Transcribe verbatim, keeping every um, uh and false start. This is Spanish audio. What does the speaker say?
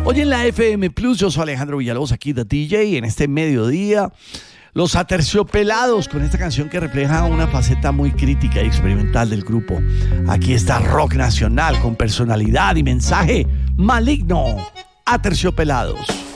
Hoy en la F M Plus, yo soy Alejandro Villalobos, aquí de D J, en este mediodía. Los Aterciopelados, con esta canción que refleja una faceta muy crítica y experimental del grupo. Aquí está rock nacional con personalidad y mensaje maligno. Aterciopelados.